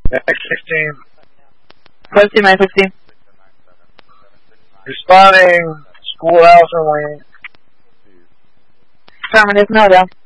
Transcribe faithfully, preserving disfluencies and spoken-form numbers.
X sixteen. Posting my sixteen. Responding, schoolhouse and lane. Affirmative, no down.